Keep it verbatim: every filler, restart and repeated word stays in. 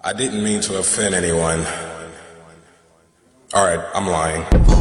I didn't mean to offend anyone. Alright, I'm lying.